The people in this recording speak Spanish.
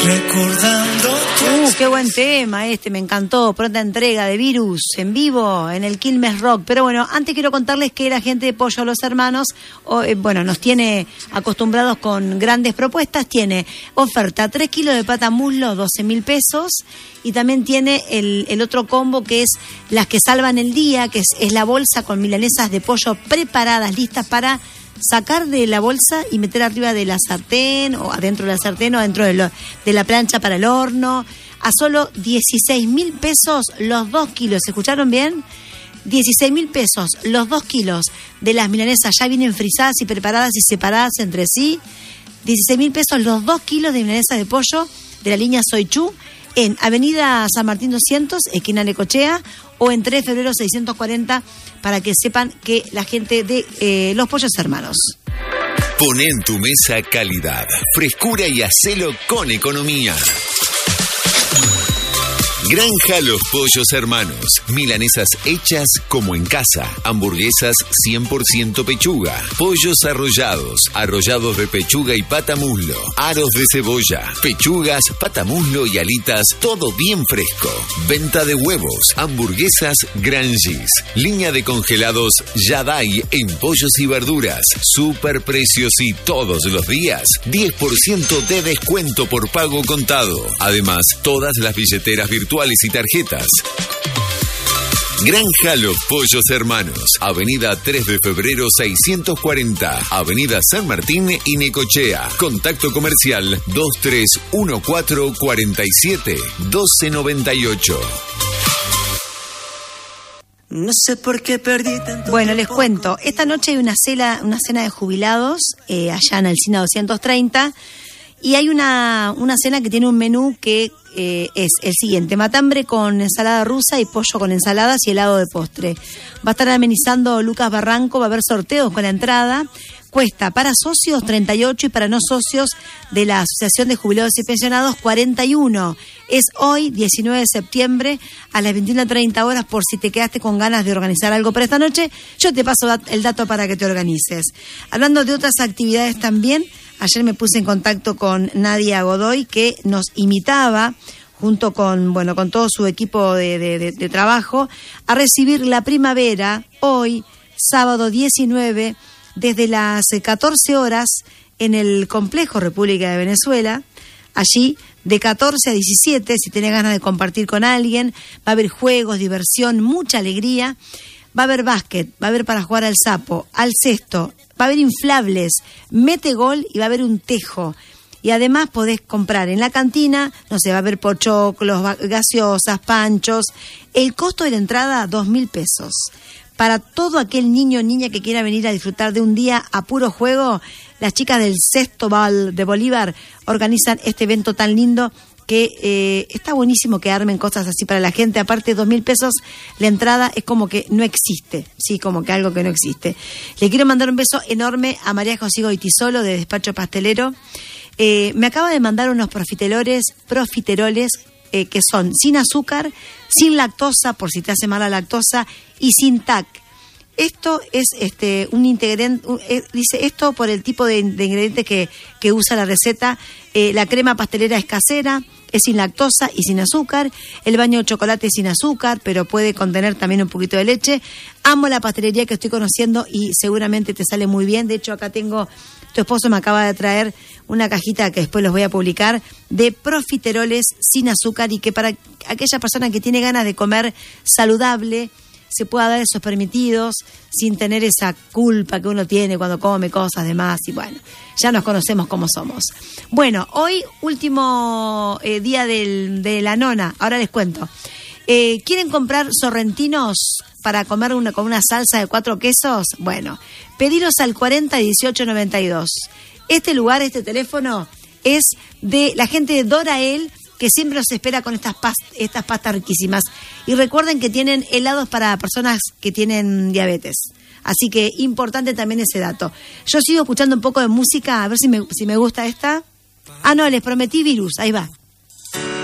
recordando. Qué buen tema este, me encantó. Pronta entrega de Virus en vivo en el Quilmes Rock. Pero bueno, antes quiero contarles que la gente de Pollo a los Hermanos, nos tiene acostumbrados con grandes propuestas. Tiene oferta 3 kilos de pata muslo, 12.000 pesos. Y también tiene el otro combo que es las que salvan el día, que es la bolsa con milanesas de pollo preparadas, listas para sacar de la bolsa y meter arriba de la sartén, o adentro de la sartén, o adentro de la plancha para el horno. A solo 16.000 pesos los 2 kilos. ¿Escucharon bien? 16.000 pesos los 2 kilos de las milanesas. Ya vienen frisadas y preparadas y separadas entre sí. 16.000 pesos los 2 kilos de milanesas de pollo de la línea Soichú en Avenida San Martín 200, esquina Necochea, o en 3 de febrero 640, para que sepan que la gente de Los Pollos Hermanos. Pon en tu mesa calidad, frescura y hacelo con economía. Granja Los Pollos Hermanos. Milanesas hechas como en casa. Hamburguesas 100% pechuga. Pollos arrollados de pechuga y pata muslo. Aros de cebolla. Pechugas, pata muslo y alitas. Todo bien fresco. Venta de huevos. Hamburguesas Grangis. Línea de congelados Yadai en pollos y verduras. Super precios y todos los días 10% de descuento por pago contado. Además, todas las billeteras virtuales y tarjetas. Granja Los Pollos Hermanos. Avenida 3 de febrero 640. Avenida San Martín y Necochea. Contacto comercial 2314 47 1298. No sé por qué perdí tanto. Bueno, les cuento. Esta noche hay una cena de jubilados allá en Alsina 230. Y hay una cena que tiene un menú que es el siguiente: matambre con ensalada rusa y pollo con ensaladas y helado de postre. Va a estar amenizando Lucas Barranco, va a haber sorteos con la entrada. Cuesta para socios 38 y para no socios de la Asociación de Jubilados y Pensionados 41. Es hoy, 19 de septiembre, a las 21:30 horas, por si te quedaste con ganas de organizar algo para esta noche. Yo te paso el dato para que te organices. Hablando de otras actividades también, ayer me puse en contacto con Nadia Godoy, que nos invitaba, junto con todo su equipo de trabajo, a recibir la primavera hoy, sábado 19, desde las 14 horas, en el Complejo República de Venezuela. Allí, de 14 a 17, si tenés ganas de compartir con alguien, va a haber juegos, diversión, mucha alegría. Va a haber básquet, va a haber para jugar al sapo, al cesto, va a haber inflables, mete gol y va a haber un tejo. Y además podés comprar en la cantina, va a haber pochoclos, gaseosas, panchos. El costo de la entrada, 2.000 pesos. Para todo aquel niño o niña que quiera venir a disfrutar de un día a puro juego, las chicas del Sexto Bal de Bolívar organizan este evento tan lindo que está buenísimo que armen cosas así para la gente. Aparte, 2.000 pesos la entrada es como que no existe, sí, como que algo que no existe. Le quiero mandar un beso enorme a María José Goitisolo de Despacho Pastelero. Me acaba de mandar unos profiteroles que son sin azúcar, sin lactosa, por si te hace mal la lactosa, y sin TAC. Esto es un ingrediente, dice esto por el tipo de ingredientes que usa la receta. La crema pastelera es casera, es sin lactosa y sin azúcar. El baño de chocolate es sin azúcar, pero puede contener también un poquito de leche. Amo la pastelería que estoy conociendo y seguramente te sale muy bien. De hecho, acá tengo, tu esposo me acaba de traer una cajita que después los voy a publicar, de profiteroles sin azúcar, y que para aquella persona que tiene ganas de comer saludable se pueda dar esos permitidos sin tener esa culpa que uno tiene cuando come cosas de más. Y bueno, ya nos conocemos como somos. Bueno, hoy último día de la nona. Ahora les cuento. ¿Quieren comprar sorrentinos para comer con una salsa de 4 quesos? Bueno, pediros al 40 18 92. Este lugar, este teléfono, es de la gente de Dorael, que siempre los espera con estas pastas riquísimas. Y recuerden que tienen helados para personas que tienen diabetes. Así que importante también ese dato. Yo sigo escuchando un poco de música, a ver si me gusta esta. Ah, no, les prometí Virus, ahí va.